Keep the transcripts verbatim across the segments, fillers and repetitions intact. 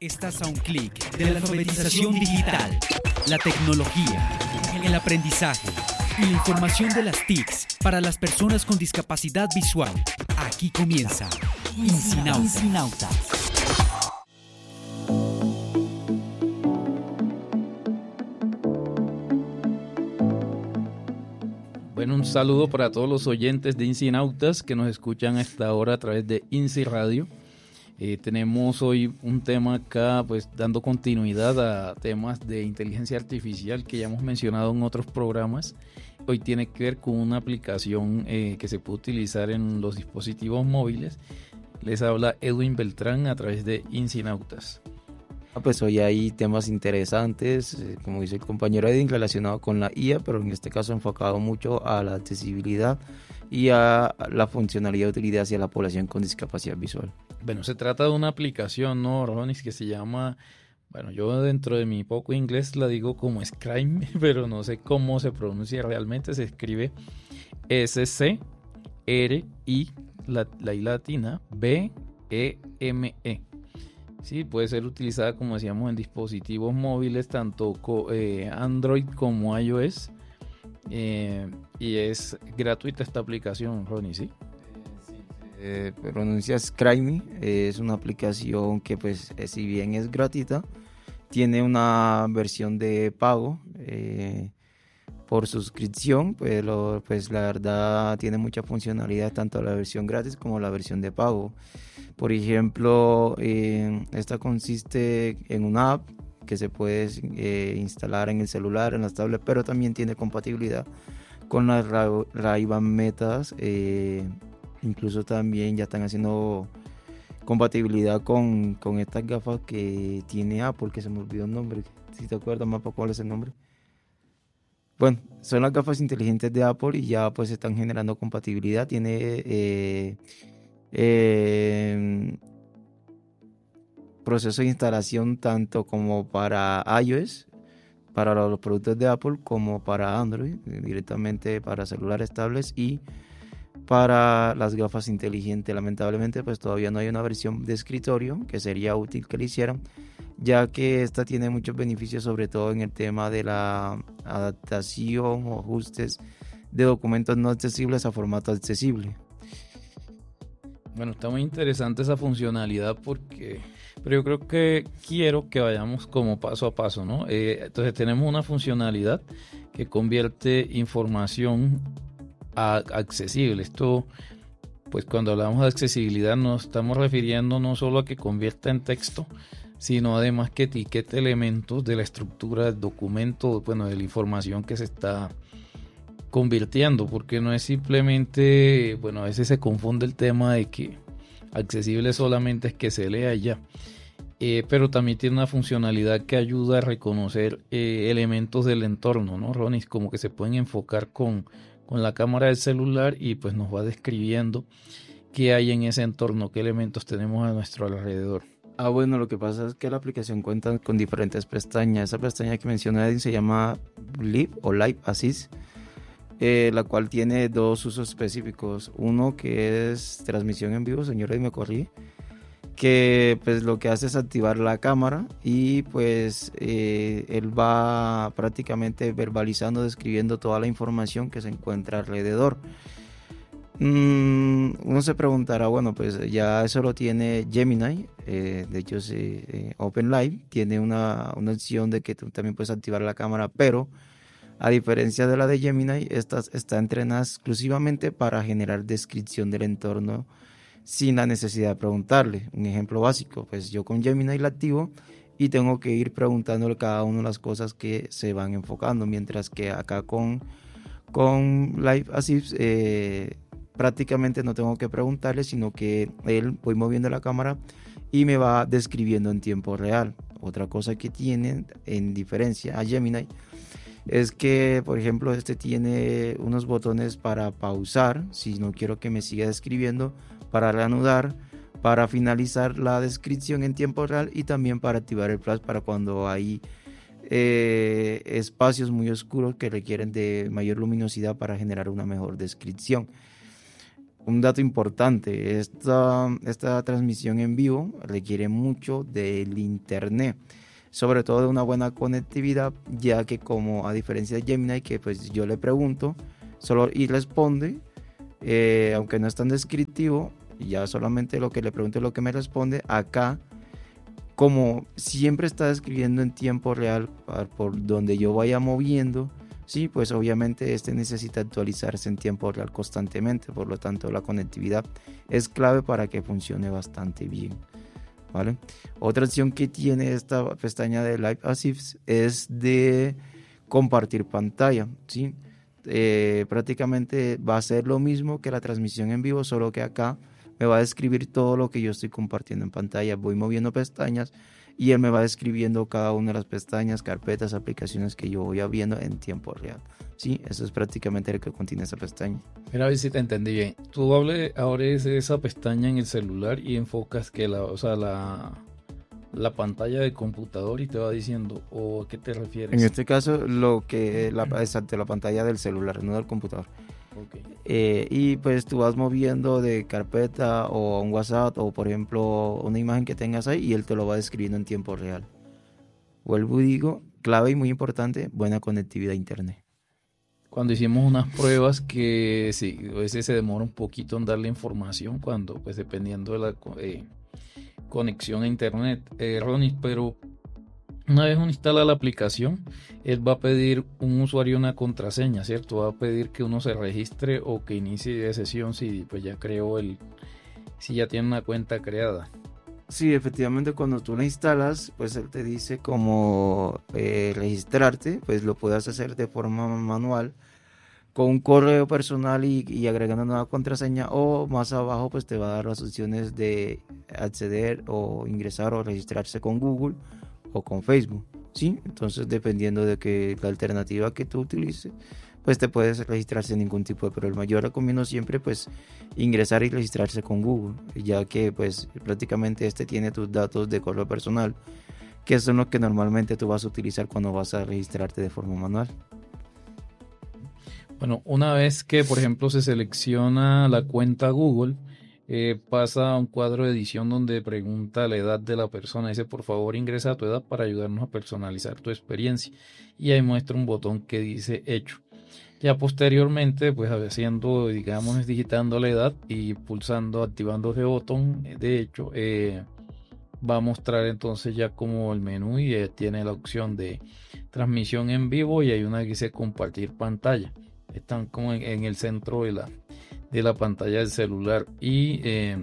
Estás a un clic de la alfabetización digital, la tecnología, el aprendizaje y la información de las T I Cs para las personas con discapacidad visual. Aquí comienza INSINAUTA. Bueno, un saludo para todos los oyentes de INSINAUTAS que nos escuchan a esta hora a través de INSI Radio. Eh, tenemos hoy un tema acá, pues dando continuidad a temas de inteligencia artificial que ya hemos mencionado en otros programas. Hoy tiene que ver con una aplicación eh, que se puede utilizar en los dispositivos móviles. Les habla Edwin Beltrán a través de INSINAUTAS. Pues hoy hay temas interesantes, eh, como dice el compañero Edwin, relacionado con la I A, pero en este caso enfocado mucho a la accesibilidad y a la funcionalidad de utilidad hacia la población con discapacidad visual. Bueno, se trata de una aplicación, ¿no, Ronis? Que se llama, bueno, yo dentro de mi poco inglés la digo como Scrime, pero no sé cómo se pronuncia realmente. Se escribe S C R I, la, la I latina, B E M E. Sí, puede ser utilizada, como decíamos, en dispositivos móviles, tanto eh, Android como iOS. Eh, y es gratuita esta aplicación, Ronnie, ¿sí? Eh, pronuncia Scrime, eh, es una aplicación que, pues, eh, si bien es gratuita, tiene una versión de pago eh, por suscripción, pues, lo, pues la verdad tiene mucha funcionalidad, tanto la versión gratis como la versión de pago. Por ejemplo, eh, esta consiste en una app que se puede eh, instalar en el celular, en las tablets, pero también tiene compatibilidad con las Ray-Ban Metas. Eh, incluso también ya están haciendo compatibilidad con, con estas gafas que tiene Apple, que se me olvidó el nombre. Si te acuerdas, Mapa, ¿cuál es el nombre? Bueno, son las gafas inteligentes de Apple y ya pues están generando compatibilidad. Tiene eh, eh, proceso de instalación tanto como para iOS, para los productos de Apple, como para Android, directamente para celulares, tablets y para las gafas inteligentes. Lamentablemente pues todavía no hay una versión de escritorio, que sería útil que lo hicieran, ya que esta tiene muchos beneficios, sobre todo en el tema de la adaptación o ajustes de documentos no accesibles a formato accesible. Bueno, está muy interesante esa funcionalidad porque, pero yo creo que quiero que vayamos como paso a paso, ¿no? Eh, entonces tenemos una funcionalidad que convierte información a accesible. Esto, pues cuando hablamos de accesibilidad nos estamos refiriendo no solo a que convierta en texto, sino además que etiquete elementos de la estructura del documento, bueno, de la información que se está convirtiendo, porque no es simplemente, bueno, a veces se confunde el tema de que accesible solamente es que se lea ya, eh, pero también tiene una funcionalidad que ayuda a reconocer eh, elementos del entorno, ¿no, Ronnie? Como que se pueden enfocar con, con la cámara del celular y pues nos va describiendo qué hay en ese entorno, qué elementos tenemos a nuestro alrededor. Ah, bueno, lo que pasa es que la aplicación cuenta con diferentes pestañas. Esa pestaña que menciona Edwin se llama Live o Live Assist, Eh, la cual tiene dos usos específicos. Uno que es transmisión en vivo, señores, me corrí, que pues lo que hace es activar la cámara y pues eh, él va prácticamente verbalizando, describiendo toda la información que se encuentra alrededor. Mm, uno se preguntará, bueno, pues ya eso lo tiene Gemini, eh, de hecho sí, eh, OpenLive tiene una, una opción de que tú también puedes activar la cámara, pero a diferencia de la de Gemini, esta está entrenada exclusivamente para generar descripción del entorno sin la necesidad de preguntarle. Un ejemplo básico, pues yo con Gemini la activo y tengo que ir preguntándole cada una de las cosas que se van enfocando, mientras que acá con, con Live Assist eh, prácticamente no tengo que preguntarle, sino que él voy moviendo la cámara y me va describiendo en tiempo real. Otra cosa que tiene en diferencia a Gemini es que, por ejemplo, este tiene unos botones para pausar, si no quiero que me siga describiendo, para reanudar, para finalizar la descripción en tiempo real y también para activar el flash para cuando hay eh, espacios muy oscuros que requieren de mayor luminosidad para generar una mejor descripción. un dato importante, esta, esta transmisión en vivo requiere mucho del internet, sobre todo de una buena conectividad, ya que como a diferencia de Gemini, que pues yo le pregunto solo y responde, eh, aunque no es tan descriptivo, ya solamente lo que le pregunto es lo que me responde. Acá, como siempre está escribiendo en tiempo real por donde yo vaya moviendo, sí, pues obviamente este necesita actualizarse en tiempo real constantemente, por lo tanto la conectividad es clave para que funcione bastante bien, ¿vale? Otra opción que tiene esta pestaña de Live Assist es de compartir pantalla, ¿sí? Eh, prácticamente va a ser lo mismo que la transmisión en vivo, solo que acá me va a describir todo lo que yo estoy compartiendo en pantalla. Voy moviendo pestañas y él me va describiendo cada una de las pestañas, carpetas, aplicaciones que yo voy viendo en tiempo real. Sí, eso es prácticamente lo que contiene esa pestaña. Mira, a ver si te entendí bien. Tú hable, abres esa pestaña en el celular y enfocas que la, o sea, la, la pantalla del computador y te va diciendo, ¿o a qué te refieres? En este caso, lo que la, exacto, la pantalla del celular, no del computador. Okay. Eh, y pues tú vas moviendo de carpeta o un WhatsApp o por ejemplo una imagen que tengas ahí y él te lo va describiendo en tiempo real. Vuelvo y digo, clave y muy importante, buena conectividad a internet. Cuando hicimos unas pruebas que sí, a veces se demora un poquito en darle información cuando pues dependiendo de la eh, conexión a internet, eh, Ronnie, pero una vez uno instala la aplicación, él va a pedir un usuario y una contraseña, ¿cierto? Va a pedir que uno se registre o que inicie sesión si pues ya creó el, si ya tiene una cuenta creada. Sí, efectivamente cuando tú la instalas, pues él te dice cómo eh, registrarte, pues lo puedes hacer de forma manual con un correo personal y, y agregando una nueva contraseña, o más abajo pues te va a dar las opciones de acceder o ingresar o registrarse con Google o con Facebook, ¿sí? Entonces dependiendo de que la alternativa que tú utilices, pues te puedes registrar sin ningún tipo de problema. Yo recomiendo siempre pues ingresar y registrarse con Google, ya que pues prácticamente este tiene tus datos de correo personal, que son los que normalmente tú vas a utilizar cuando vas a registrarte de forma manual. Bueno, una vez que por ejemplo se selecciona la cuenta Google, Eh, pasa a un cuadro de edición donde pregunta la edad de la persona. Dice, por favor ingresa tu edad para ayudarnos a personalizar tu experiencia. Y ahí muestra un botón que dice hecho. Ya posteriormente, pues haciendo, digamos, digitando la edad y pulsando, activando ese botón de hecho, eh, va a mostrar entonces ya como el menú y eh, tiene la opción de transmisión en vivo y hay una que dice compartir pantalla. Están como en, en el centro de la de la pantalla del celular y eh,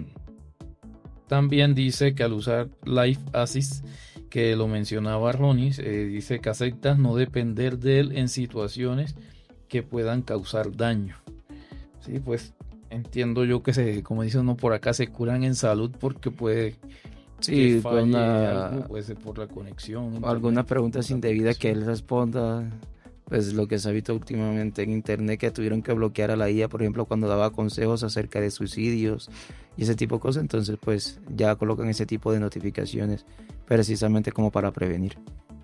también dice que al usar Live Assist, que lo mencionaba Ronnie, eh, dice que aceptas no depender de él en situaciones que puedan causar daño. Sí, pues entiendo yo que se, como dice uno por acá, se curan en salud porque puede sí, que falle una, algo, puede ser por la conexión. Alguna pregunta indebida que él responda. Pues lo que se ha visto últimamente en internet, que tuvieron que bloquear a la I A, por ejemplo, cuando daba consejos acerca de suicidios y ese tipo de cosas. Entonces pues ya colocan ese tipo de notificaciones precisamente como para prevenir.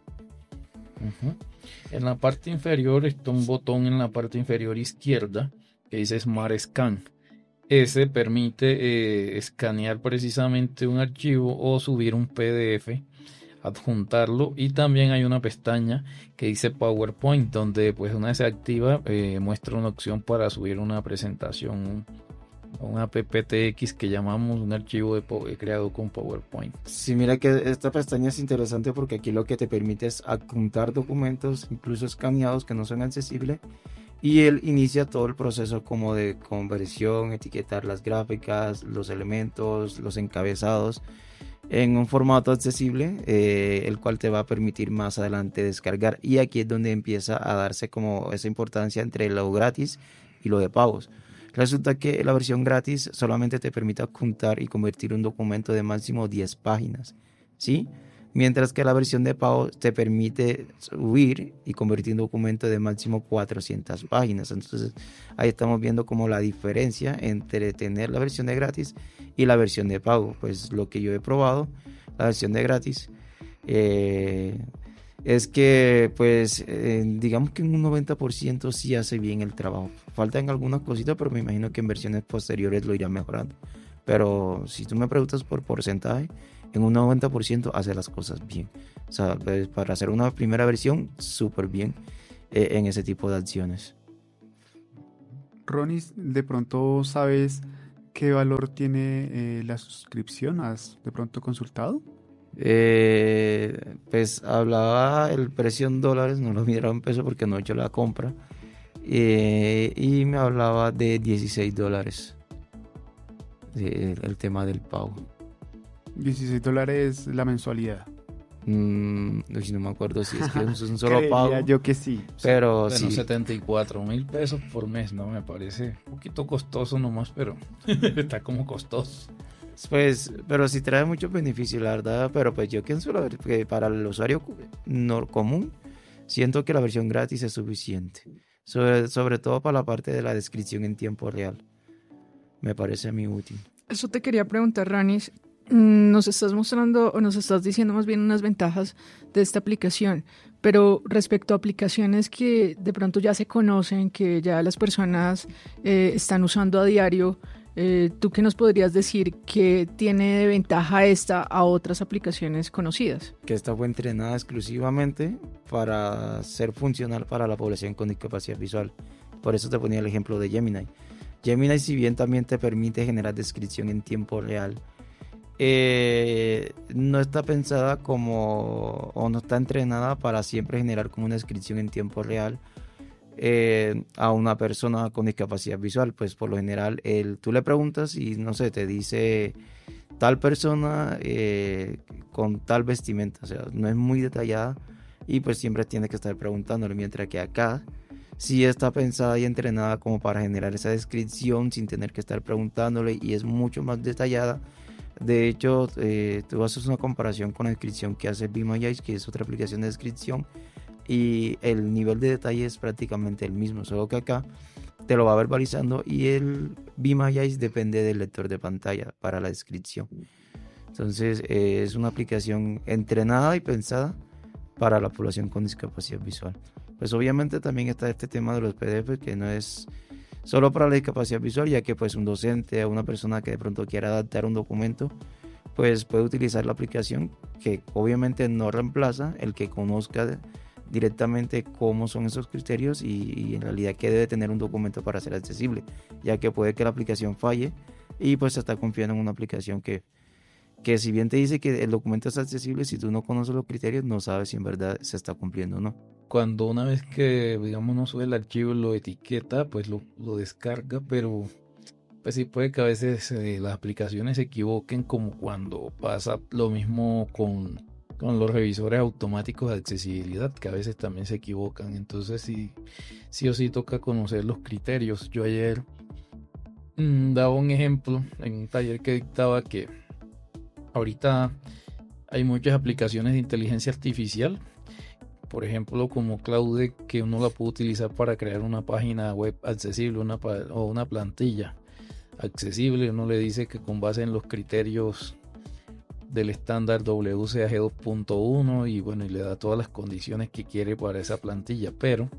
Uh-huh. En la parte inferior está un botón en la parte inferior izquierda que dice Smart Scan. Ese permite eh, escanear precisamente un archivo o subir un P D F, adjuntarlo, y también hay una pestaña que dice PowerPoint donde pues una vez se activa eh, muestra una opción para subir una presentación, una P P T X que llamamos un archivo de po- creado con PowerPoint. Sí, mira que esta pestaña es interesante porque aquí lo que te permite es adjuntar documentos incluso escaneados que no son accesibles, y él inicia todo el proceso como de conversión, etiquetar las gráficas, los elementos, los encabezados en un formato accesible, eh, el cual te va a permitir más adelante descargar. Y aquí es donde empieza a darse como esa importancia entre lo gratis y lo de pagos. Resulta que la versión gratis solamente te permite adjuntar y convertir un documento de máximo diez páginas, ¿sí? Mientras que la versión de pago te permite subir y convertir un documento de máximo cuatrocientas páginas. Entonces ahí estamos viendo como la diferencia entre tener la versión de gratis y la versión de pago. Pues lo que yo he probado, la versión de gratis, eh, es que pues eh, digamos que en un noventa por ciento sí hace bien el trabajo. Faltan algunas cositas, pero me imagino que en versiones posteriores lo irán mejorando. Pero si tú me preguntas por porcentaje, en un noventa por ciento hace las cosas bien. O sea, pues, para hacer una primera versión, súper bien eh, en ese tipo de acciones. Ronnie, ¿de pronto sabes qué valor tiene eh, la suscripción? ¿Has de pronto consultado? Eh, pues hablaba el precio en dólares, no lo miraba en pesos porque no he hecho la compra. Eh, y me hablaba de dieciséis dólares. De, el tema del pago. dieciséis dólares la mensualidad. Mm, no me acuerdo si es que es un solo Creería pago. yo que sí. Pero Bueno, sí. setenta y cuatro mil pesos por mes, ¿no? Me parece un poquito costoso nomás, pero está como costoso. Pues, pero sí trae muchos beneficios, la verdad. Pero pues yo pienso la ver- que para el usuario no común, siento que la versión gratis es suficiente. Sobre, sobre todo para la parte de la descripción en tiempo real. Me parece muy útil. Eso te quería preguntar, Ranis. Mm, Nos estás mostrando o nos estás diciendo más bien unas ventajas de esta aplicación, pero respecto a aplicaciones que de pronto ya se conocen, que ya las personas eh, están usando a diario, eh, ¿tú qué nos podrías decir que tiene de ventaja esta a otras aplicaciones conocidas? Que esta fue entrenada exclusivamente para ser funcional para la población con discapacidad visual. Por eso te ponía el ejemplo de Gemini. Gemini, si bien también te permite generar descripción en tiempo real, eh, no está pensada como, o no está entrenada para siempre generar como una descripción en tiempo real eh, a una persona con discapacidad visual. Pues por lo general, el, tú le preguntas y no sé, te dice tal persona eh, con tal vestimenta, o sea, no es muy detallada y pues siempre tienes que estar preguntándole, mientras que acá sí está pensada y entrenada como para generar esa descripción sin tener que estar preguntándole y es mucho más detallada. De hecho, eh, tú haces una comparación con la descripción que hace Be My Eyes, que es otra aplicación de descripción, y el nivel de detalle es prácticamente el mismo, solo que acá te lo va verbalizando y el Be My Eyes depende del lector de pantalla para la descripción. Entonces eh, es una aplicación entrenada y pensada para la población con discapacidad visual. Pues obviamente también está este tema de los P D F, que no es solo para la discapacidad visual, ya que pues un docente o una persona que de pronto quiera adaptar un documento, pues puede utilizar la aplicación, que obviamente no reemplaza el que conozca directamente cómo son esos criterios y, y en realidad que debe tener un documento para ser accesible, ya que puede que la aplicación falle y pues se está confiando en una aplicación que, que si bien te dice que el documento es accesible, si tú no conoces los criterios no sabes si en verdad se está cumpliendo o no. Cuando una vez que, digamos, uno sube el archivo, lo etiqueta, pues lo, lo descarga, pero pues sí puede que a veces eh, las aplicaciones se equivoquen, como cuando pasa lo mismo con, con los revisores automáticos de accesibilidad, que a veces también se equivocan. Entonces sí, sí o sí toca conocer los criterios. Yo ayer mmm, daba un ejemplo en un taller que dictaba que ahorita hay muchas aplicaciones de inteligencia artificial, por ejemplo como Claude, que uno la puede utilizar para crear una página web accesible una, o una plantilla accesible. Uno le dice que con base en los criterios del estándar W C A G dos punto uno y bueno, y le da todas las condiciones que quiere para esa plantilla, pero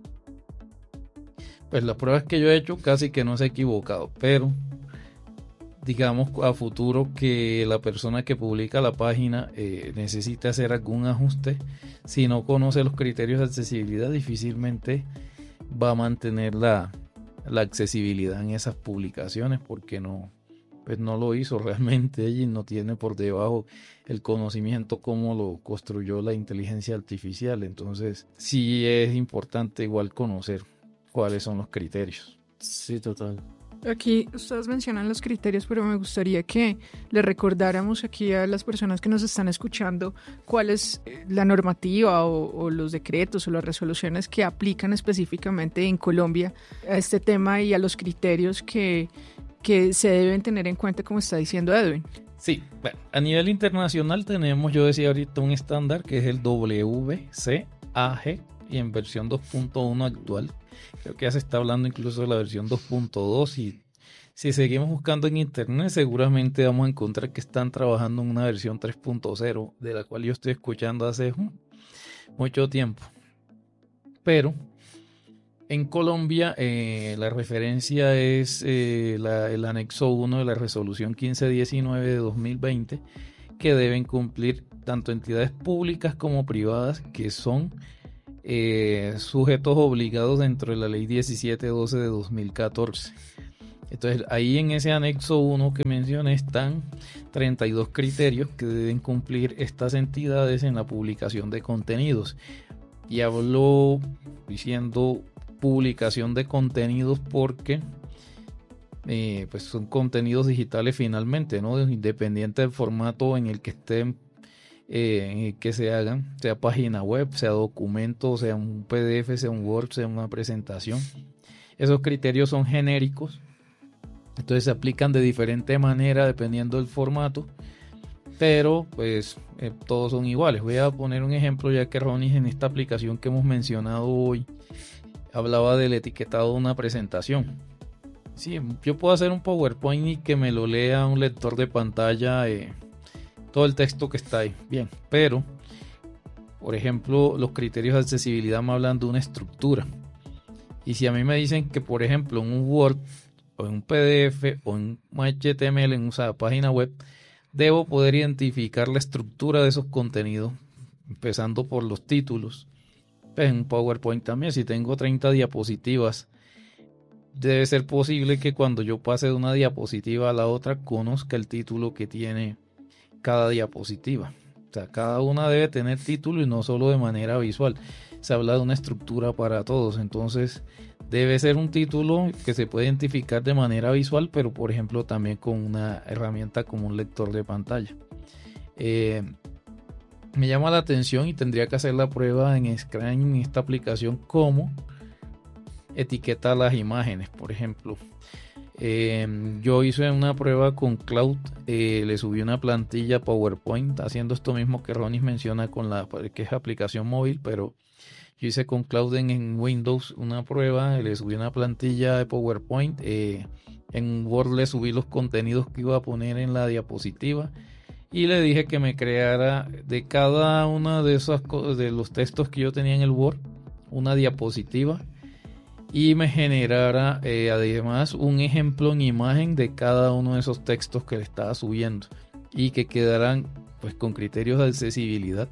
pues las pruebas que yo he hecho casi que no se ha equivocado, pero digamos a futuro que la persona que publica la página eh, necesita hacer algún ajuste, si no conoce los criterios de accesibilidad difícilmente va a mantener la, la accesibilidad en esas publicaciones, porque no, pues no lo hizo realmente ella y no tiene por debajo el conocimiento cómo lo construyó la inteligencia artificial. Entonces sí es importante igual conocer cuáles son los criterios. Sí, total. Aquí ustedes mencionan los criterios, pero me gustaría que le recordáramos aquí a las personas que nos están escuchando cuál es la normativa o, o los decretos o las resoluciones que aplican específicamente en Colombia a este tema y a los criterios que, que se deben tener en cuenta, como está diciendo Edwin. Sí, bueno, a nivel internacional tenemos, yo decía ahorita, un estándar que es el W C A G y en versión dos punto uno actual. Creo que ya se está hablando incluso de la versión dos punto dos y si seguimos buscando en internet seguramente vamos a encontrar que están trabajando en una versión tres punto cero, de la cual yo estoy escuchando hace mucho tiempo. Pero en Colombia eh, la referencia es eh, la, el anexo uno de la resolución quince diecinueve de dos mil veinte, que deben cumplir tanto entidades públicas como privadas que son eh, sujetos obligados dentro de la ley diecisiete doce de dos mil catorce. Entonces ahí en ese anexo uno que mencioné están treinta y dos criterios que deben cumplir estas entidades en la publicación de contenidos. Y hablo diciendo publicación de contenidos porque eh, pues son contenidos digitales finalmente, ¿no? Independiente del formato en el que estén, eh, en el que se hagan, sea página web, sea documento, sea un P D F, sea un Word, sea una presentación. Esos criterios son genéricos, entonces se aplican de diferente manera dependiendo del formato, pero pues eh, todos son iguales. Voy a poner un ejemplo, ya que Ronnie en esta aplicación que hemos mencionado hoy hablaba del etiquetado de una presentación. Sí, yo puedo hacer un PowerPoint y que me lo lea un lector de pantalla, eh, todo el texto que está ahí, bien, pero por ejemplo los criterios de accesibilidad me hablan de una estructura, y si a mí me dicen que por ejemplo en un Word o en un P D F o en un H T M L en una página web debo poder identificar la estructura de esos contenidos, empezando por los títulos. Pues en un PowerPoint también, si tengo treinta diapositivas, debe ser posible que cuando yo pase de una diapositiva a la otra conozca el título que tiene cada diapositiva. O sea, cada una debe tener título y no solo de manera visual. Se habla de una estructura para todos, entonces debe ser un título que se puede identificar de manera visual, pero por ejemplo también con una herramienta como un lector de pantalla. Eh, me llama la atención y tendría que hacer la prueba en Scratch en esta aplicación cómo etiqueta las imágenes. Por ejemplo, eh, yo hice una prueba con Cloud, eh, le subí una plantilla PowerPoint haciendo esto mismo que Ronnie menciona con la que es aplicación móvil, pero yo hice con Cloud en, en Windows una prueba, le subí una plantilla de PowerPoint, eh, en Word le subí los contenidos que iba a poner en la diapositiva y le dije que me creara de cada una de esas cosas, de los textos que yo tenía en el Word, una diapositiva, y me generara eh, además un ejemplo en imagen de cada uno de esos textos que le estaba subiendo y que quedaran pues con criterios de accesibilidad.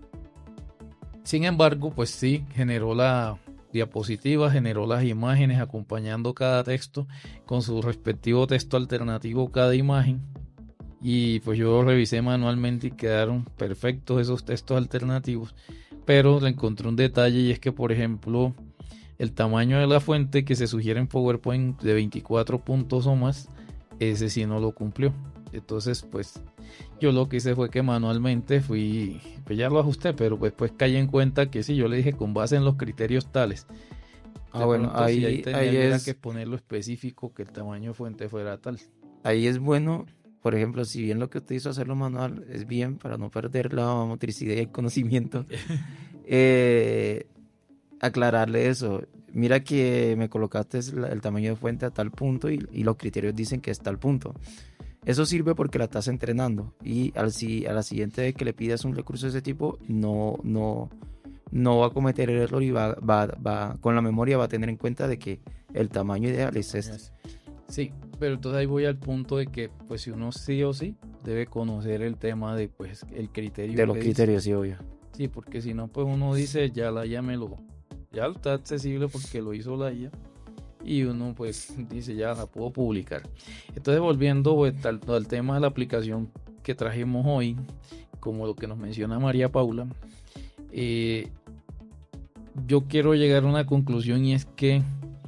Sin embargo, pues sí, generó la diapositiva, generó las imágenes acompañando cada texto con su respectivo texto alternativo cada imagen, y pues yo lo revisé manualmente y quedaron perfectos esos textos alternativos, pero le encontré un detalle, y es que por ejemplo el tamaño de la fuente que se sugiere en PowerPoint de veinticuatro puntos o más, ese sí no lo cumplió. Entonces pues yo lo que hice fue que manualmente fui, pues ya lo ajusté, pero pues, pues caí en cuenta que sí, yo le dije con base en los criterios tales. Ah, bueno, pronto, ahí, si ahí, tenía, ahí es que ponerlo específico, que el tamaño de fuente fuera tal. Ahí es bueno, por ejemplo, si bien lo que usted hizo hacerlo manual es bien para no perder la motricidad y el conocimiento, eh, aclararle eso. Mira que me colocaste el, el tamaño de fuente a tal punto y, y los criterios dicen que es tal punto. Eso sirve porque la estás entrenando, y al, si, a la siguiente vez que le pidas un recurso de ese tipo no, no, no va a cometer el error y va, va, va, con la memoria va a tener en cuenta de que el tamaño ideal es este. Sí, pero entonces ahí voy al punto de que pues si uno sí o sí debe conocer el tema de pues el criterio. De los criterios, dice. Sí, obvio. Sí, porque si no pues uno dice ya la I A me lo, ya está accesible porque lo hizo la I A. Y uno pues dice ya la puedo publicar. Entonces volviendo pues, al, al tema de la aplicación que trajimos hoy, como lo que nos menciona María Paula, eh, yo quiero llegar a una conclusión, y es que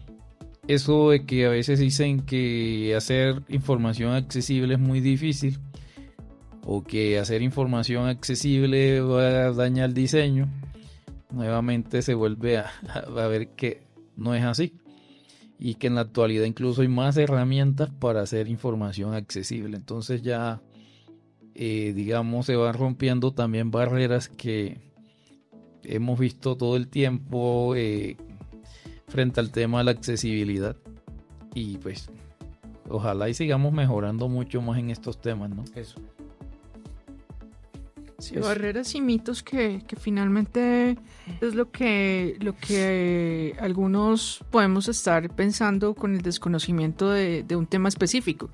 eso de que a veces dicen que hacer información accesible es muy difícil, o que hacer información accesible va a dañar el diseño, nuevamente se vuelve a, a ver que no es así. Y que en la actualidad incluso hay más herramientas para hacer información accesible. Entonces ya, eh, digamos, se van rompiendo también barreras que hemos visto todo el tiempo eh, frente al tema de la accesibilidad. Y pues, ojalá y sigamos mejorando mucho más en estos temas, ¿no? Eso. Sí, Eso. barreras y mitos que, que finalmente es lo que, lo que algunos podemos estar pensando con el desconocimiento de, de un tema específico.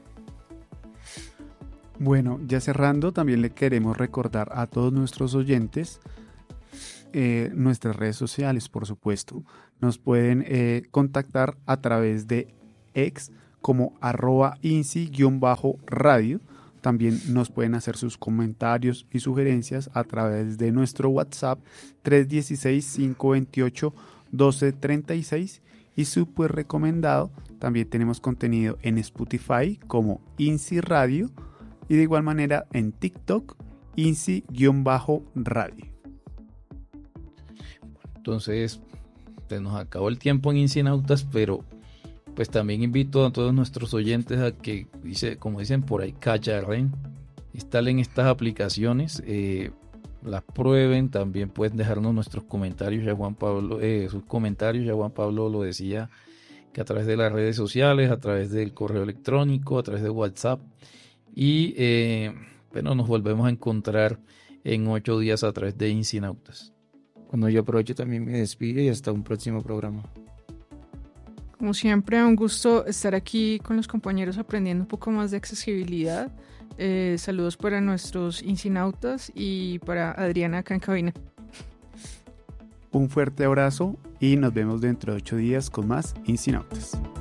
Bueno, ya cerrando, también le queremos recordar a todos nuestros oyentes eh, nuestras redes sociales, por supuesto. Nos pueden eh, contactar a través de X como arroba insi-radio. También nos pueden hacer sus comentarios y sugerencias a través de nuestro WhatsApp tres uno seis, cinco dos ocho, uno dos tres seis y súper recomendado. También tenemos contenido en Spotify como Insi Radio y de igual manera en TikTok Insi-radio. Entonces, se nos acabó el tiempo en Incinautas, pero pues también invito a todos nuestros oyentes a que, dice, como dicen por ahí, cacharren, instalen estas aplicaciones, eh, las prueben, también pueden dejarnos nuestros comentarios, ya Juan Pablo, eh, sus comentarios, ya Juan Pablo lo decía, que a través de las redes sociales, a través del correo electrónico, a través de WhatsApp, y eh, bueno, nos volvemos a encontrar en ocho días a través de Incinautas. Bueno, yo aprovecho también me despido y hasta un próximo programa. Como siempre, un gusto estar aquí con los compañeros aprendiendo un poco más de accesibilidad. Eh, saludos para nuestros incinautas y para Adriana acá en cabina. Un fuerte abrazo y nos vemos dentro de ocho días con más Incinautas.